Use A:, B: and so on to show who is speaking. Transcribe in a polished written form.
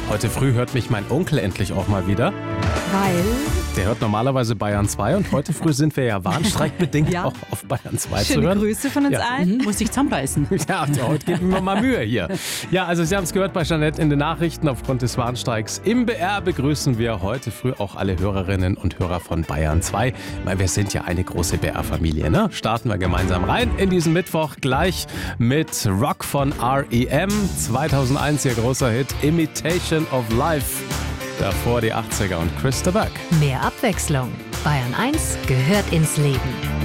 A: Heute früh hört mich mein Onkel endlich auch mal wieder.
B: Weil?
A: Der hört normalerweise Bayern 2 und heute früh sind wir ja warnstreikbedingt auch auf Bayern 2 zu
B: Schöne
A: hören.
B: Grüße von uns allen.
C: Muss ich zusammenreißen.
A: Ja, heute geben wir mal Mühe hier. Ja, also Sie haben es gehört bei Jeanette in den Nachrichten. Aufgrund des Warnstreiks im BR begrüßen wir heute früh auch alle Hörerinnen und Hörer von Bayern 2. Weil wir sind ja eine große BR-Familie, ne? Starten wir gemeinsam rein in diesen Mittwoch gleich mit Rock von R.E.M. 2001 ihr großer Hit Imitation of Life. Davor die 80er und Chris de Burgh.
D: Mehr Abwechslung. Bayern 1 gehört ins Leben.